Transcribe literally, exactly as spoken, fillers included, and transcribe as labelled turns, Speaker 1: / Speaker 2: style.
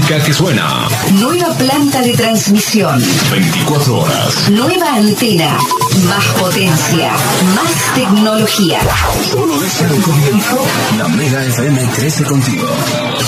Speaker 1: música que suena.
Speaker 2: Nueva planta de transmisión.
Speaker 1: veinticuatro horas.
Speaker 2: Nueva antena. Más potencia. Más tecnología.
Speaker 1: Solo es el comienzo. La Mega F M crece contigo.